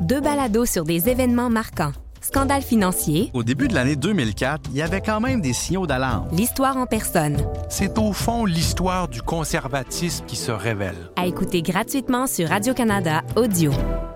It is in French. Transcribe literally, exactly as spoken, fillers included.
Deux balados sur des événements marquants. Scandale financier. Au début de l'année deux mille quatre, il y avait quand même des signaux d'alarme. L'histoire en personne. C'est au fond l'histoire du conservatisme qui se révèle. À écouter gratuitement sur Radio-Canada Audio.